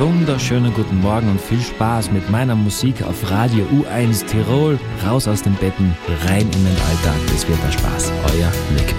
wunderschönen guten Morgen und viel Spaß mit meiner Musik auf Radio U1 Tirol. Raus aus den Betten, rein in den Alltag. Das wird der Spaß. Euer Nick.